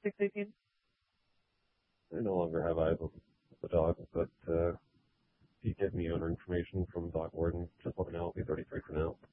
618. I no longer have eyes on the dog, but if you give me owner information from dog warden, just let me know. I'll be 33 for now.